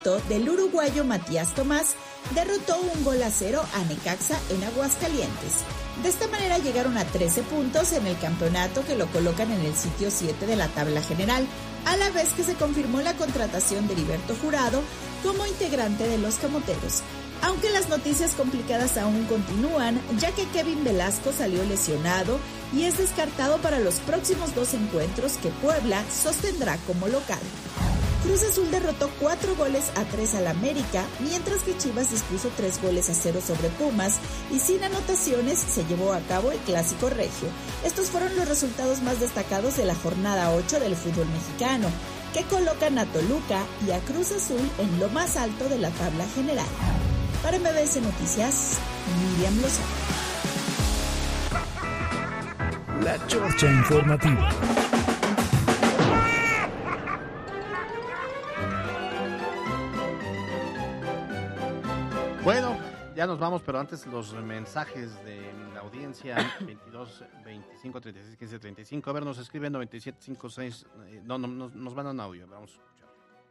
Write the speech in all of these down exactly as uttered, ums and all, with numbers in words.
del uruguayo Matías Tomás derrotó un gol a cero a Necaxa en Aguascalientes. De esta manera llegaron a trece puntos en el campeonato que lo colocan en el sitio siete de la tabla general, a la vez que se confirmó la contratación de Heriberto Jurado como integrante de los Camoteros. Aunque las noticias complicadas aún continúan, ya que Kevin Velasco salió lesionado y es descartado para los próximos dos encuentros que Puebla sostendrá como local. Cruz Azul derrotó cuatro goles a tres al América, mientras que Chivas dispuso tres goles a cero sobre Pumas y sin anotaciones se llevó a cabo el Clásico Regio. Estos fueron los resultados más destacados de la jornada ocho del fútbol mexicano, que colocan a Toluca y a Cruz Azul en lo más alto de la tabla general. Para M B S Noticias, Miriam Lozano. La Chorcha Informativa. Bueno, ya nos vamos, pero antes los mensajes de la audiencia veintidós, veinticinco, treinta y seis, quince, treinta y cinco. A ver, nos escriben noventa y siete, cincuenta y seis. Eh, no, no, nos, nos mandan audio. Vamos a escuchar.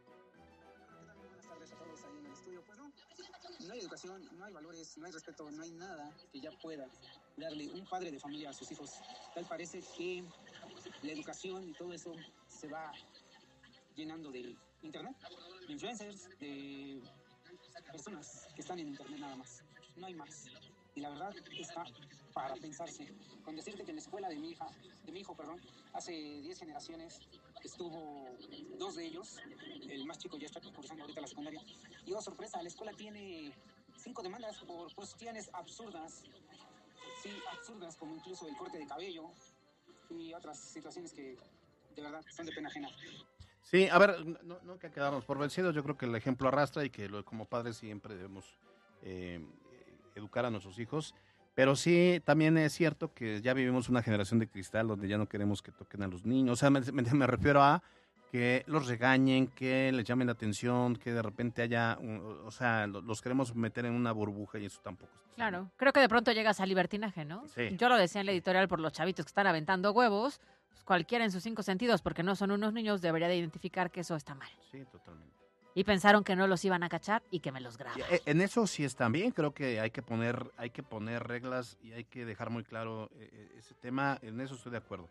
Buenas tardes a todos ahí en el estudio. Pues no, no hay educación, no hay valores, no hay respeto, no hay nada que ya pueda darle un padre de familia a sus hijos. Tal parece que la educación y todo eso se va llenando de internet, de influencers, de personas que están en internet nada más, no hay más. Y la verdad está para pensarse. Con decirte que en la escuela de mi hija, de mi hijo, perdón, hace diez generaciones estuvo dos de ellos, el más chico ya está cursando ahorita la secundaria, y oh sorpresa, la escuela tiene cinco demandas por cuestiones absurdas, sí, absurdas, como incluso el corte de cabello y otras situaciones que de verdad son de pena ajena. Sí, a ver, no, no hay que quedarnos por vencidos. Yo creo que el ejemplo arrastra y que lo, como padres siempre debemos eh, educar a nuestros hijos. Pero sí, también es cierto que ya vivimos una generación de cristal donde ya no queremos que toquen a los niños. O sea, me, me, me refiero a que los regañen, que les llamen la atención, que de repente haya, un, o sea, los queremos meter en una burbuja y eso tampoco está. Claro, creo que de pronto llegas al libertinaje, ¿no? Sí. Yo lo decía en la editorial por los chavitos que están aventando huevos. Pues cualquiera en sus cinco sentidos, porque no son unos niños, debería de identificar que eso está mal. Sí, totalmente. Y pensaron que no los iban a cachar y que me los graban. En eso sí están bien, creo que hay que poner, hay que poner reglas y hay que dejar muy claro eh, ese tema, en eso estoy de acuerdo.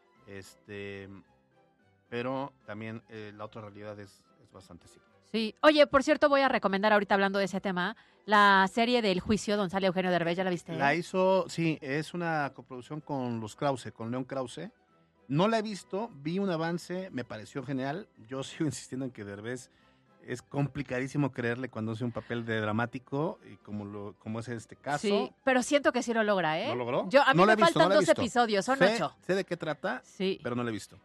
Este, pero también eh, la otra realidad es, es bastante cierta. Sí, oye, por cierto, voy a recomendar ahorita hablando de ese tema, la serie del juicio donde sale Eugenio Derbez, ¿ya la viste? La hizo, sí, es una coproducción con los Krause, con León Krause. No la he visto, vi un avance, me pareció genial. Yo sigo insistiendo en que Derbez es complicadísimo creerle cuando hace un papel de dramático y como lo como es este caso. Sí, pero siento que sí lo logra, ¿eh? ¿Lo logró? Yo, a mí no me visto, faltan no dos visto. episodios, son sé, ocho. Sé de qué trata, sí. pero no la he visto.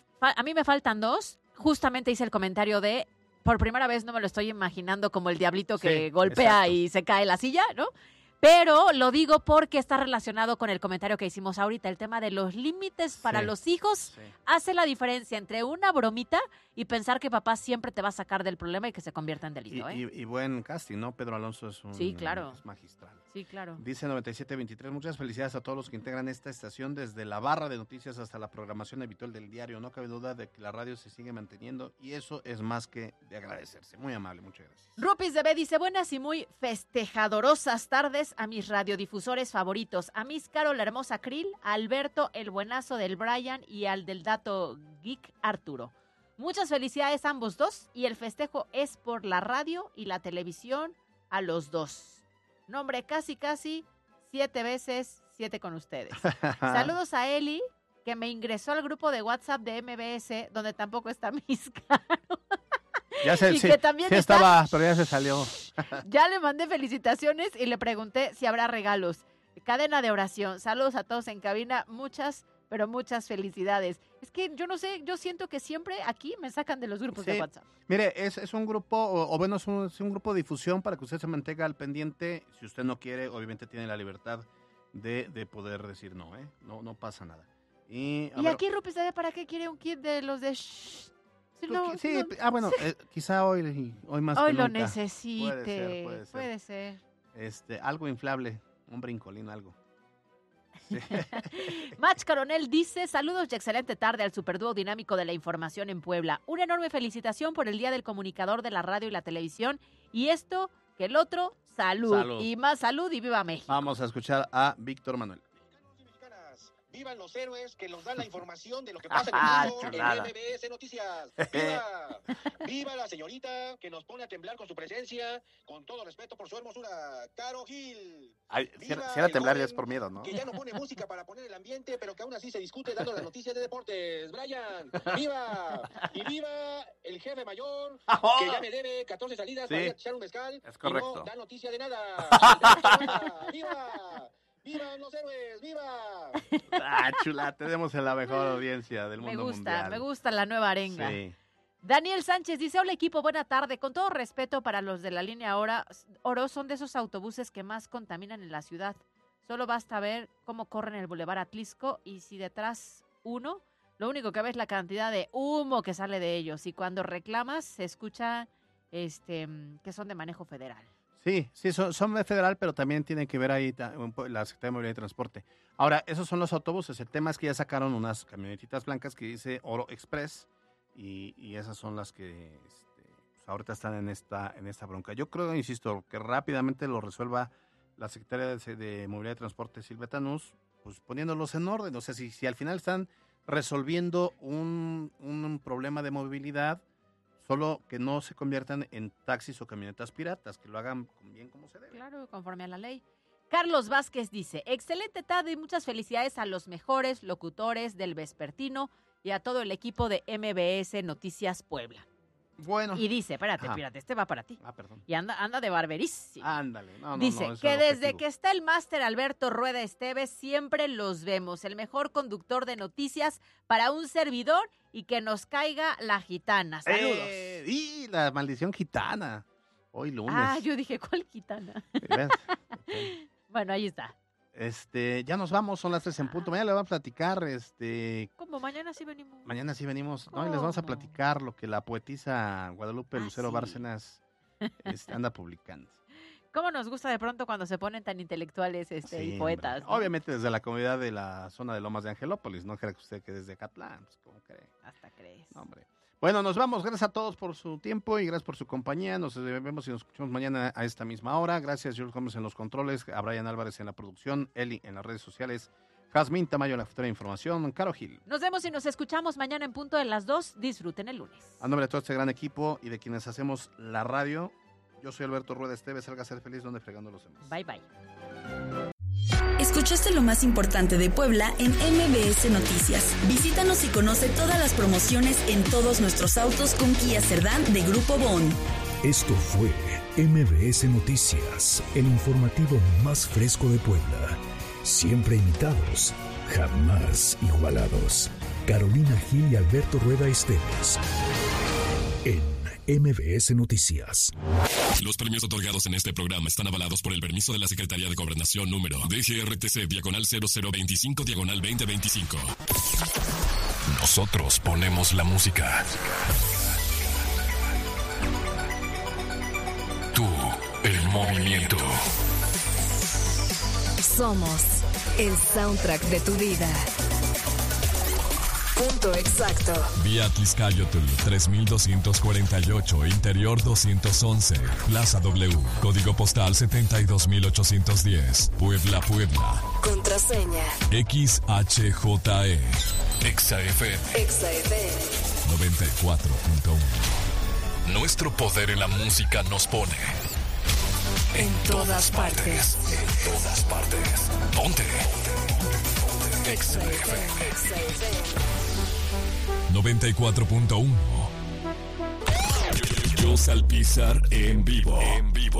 A mí me faltan dos. Justamente hice el comentario de, por primera vez no me lo estoy imaginando como el diablito que Sí, golpea exacto. y se cae la silla, ¿no? Pero lo digo porque está relacionado con el comentario que hicimos ahorita, el tema de los límites para Sí, los hijos sí. hace la diferencia entre una bromita y pensar que papá siempre te va a sacar del problema y que se convierta en Y, delito, ¿eh? y- y buen casting, ¿no? Pedro Alonso es un Sí, claro. es magistral. Sí, claro. Dice noventa y siete veintitrés, muchas felicidades a todos los que integran esta estación, desde la barra de noticias hasta la programación habitual del diario. No cabe duda de que la radio se sigue manteniendo y eso es más que de agradecerse. Muy amable, muchas gracias. Rupis de B dice, buenas y muy festejadorosas tardes a mis radiodifusores favoritos, a Miss Caro la hermosa Krill, a Alberto el buenazo del Brian y al del dato geek Arturo. Muchas felicidades a ambos dos y el festejo es por la radio y la televisión a los dos. Nombre casi casi siete veces siete con ustedes. Saludos a Eli, que me ingresó al grupo de WhatsApp de M B S, donde tampoco está Miss Caro. Ya se, Y sí, que también sí está- estaba, pero ya se salió. Ya le mandé felicitaciones y le pregunté si habrá regalos. Cadena de oración. Saludos a todos en cabina. Muchas, pero muchas felicidades. Es que yo no sé, yo siento que siempre aquí me sacan de los grupos Sí. de WhatsApp. Mire, es, es un grupo, o, o bueno, es un, es un grupo de difusión para que usted se mantenga al pendiente. Si usted no quiere, obviamente tiene la libertad de, de poder decir no, ¿eh? No, no pasa nada. Y, a Y ver, aquí Rupi, ¿sabe para qué quiere un kit de los de Shh? Si tú no, qui- sí, no- ah, bueno, eh, quizá hoy, hoy más hoy que lo nunca. necesite. Puede ser, puede ser. Puede ser. Este, algo inflable, un brincolín, algo. Sí. Match Coronel dice, saludos y excelente tarde al superdúo dinámico de la información en Puebla. Una enorme felicitación por el Día del Comunicador de la Radio y la Televisión. Y esto, que el otro, salud. Salud. Y más salud y viva México. Vamos a escuchar a Víctor Manuel. Vivan los héroes que nos dan la información de lo que pasa Ah, en el mundo en chulada. M B S Noticias. ¡Viva! ¡Viva la señorita que nos pone a temblar con su presencia! Con todo respeto por su hermosura, Caro Gil. Ay, si Viva era, si era el temblar ya joven es por miedo, ¿no? Que ya no pone música para poner el ambiente, pero que aún así se discute dando las noticias de deportes. ¡Brian! ¡Viva! Y viva el jefe mayor que ya me debe catorce salidas Sí. para ir a echar un mezcal. Es correcto. Y no da noticia de nada. ¡Viva! ¡Viva los héroes! ¡Viva! Ah, chula, tenemos en la mejor audiencia del Me mundo gusta, mundial. me gusta la nueva arenga. Sí. Daniel Sánchez dice, hola equipo, buena tarde. Con todo respeto para los de la línea Oro, Oro son de esos autobuses que más contaminan en la ciudad. Solo basta ver cómo corren el Boulevard Atlisco y si detrás uno, lo único que ves es la cantidad de humo que sale de ellos. Y cuando reclamas se escucha este, que son de manejo federal. Sí, sí, son, son de federal, pero también tienen que ver ahí ta- un po- la Secretaría de Movilidad y Transporte. Ahora, esos son los autobuses. El tema es que ya sacaron unas camionetitas blancas que dice Oro Express y, y esas son las que este, pues ahorita están en esta, en esta bronca. Yo creo, insisto, que rápidamente lo resuelva la Secretaría de, de Movilidad y Transporte, Silvia Tanús, pues poniéndolos en orden. O sea, si, si al final están resolviendo un, un problema de movilidad, solo que no se conviertan en taxis o camionetas piratas, que lo hagan bien como se debe. Claro, conforme a la ley. Carlos Vázquez dice, excelente tarde y muchas felicidades a los mejores locutores del Vespertino y a todo el equipo de M B S Noticias Puebla. Bueno. Y dice, espérate, Ajá. espérate, este va para ti. Ah, perdón. Y anda, anda de barberísimo. Ándale. No, no, Dice no, eso que es desde objetivo. que está el máster Alberto Rueda Esteves siempre los vemos. El mejor conductor de noticias para un servidor y que nos caiga la gitana. Saludos. Eh, y la maldición gitana. Hoy lunes. ah, yo dije, ¿cuál gitana? ¿Ves? Ok. Bueno, ahí está. Este, ya nos vamos, son las tres en punto. Mañana le van a platicar, este, Como mañana sí venimos. mañana sí venimos, no, y les vamos a ¿Cómo? platicar lo que la poetisa Guadalupe Ah, Lucero sí. Bárcenas este, anda publicando. ¿Cómo nos gusta de pronto cuando se ponen tan intelectuales este, Sí, y hombre. poetas? ¿no? Obviamente desde la comunidad de la zona de Lomas de Angelópolis, no crea que usted que desde Catlán, pues, ¿cómo cree? Hasta crees. No, hombre. Bueno, nos vamos. Gracias a todos por su tiempo y gracias por su compañía. Nos vemos y nos escuchamos mañana a esta misma hora. Gracias, George Gómez en los controles, a Brian Álvarez en la producción, Eli en las redes sociales, Jazmín Tamayo en la futura información, Caro Gil. Nos vemos y nos escuchamos mañana en punto de las dos. Disfruten el lunes. A nombre de todo este gran equipo y de quienes hacemos la radio, yo soy Alberto Rueda Esteves. Salga a ser feliz donde fregando los demás. Bye, bye. Escuchaste lo más importante de Puebla en M B S Noticias. Visítanos y conoce todas las promociones en todos nuestros autos con Kia Cerdán de Grupo Bon. Esto fue M B S Noticias, el informativo más fresco de Puebla. Siempre imitados, jamás igualados. Carolina Gil y Alberto Rueda Esteves. En M B S Noticias. Los premios otorgados en este programa están avalados por el permiso de la Secretaría de Gobernación número D G R T C diagonal cero cero veinticinco diagonal veinte veinticinco. Nosotros ponemos la música. Tú, el movimiento. Somos el soundtrack de tu vida. Punto exacto. Vía Tliscayotl tres mil doscientos cuarenta y ocho, Interior doscientos once, Plaza W, Código Postal setenta y dos mil ochocientos diez, Puebla, Puebla. Contraseña. X H J E. Exa F M. Exa F M. noventa y cuatro punto uno. Nuestro poder en la música nos pone En todas partes. En todas partes. Ponte. Exa F M. Exa F M. noventa y cuatro punto uno. Yo Salpizar en vivo. En vivo.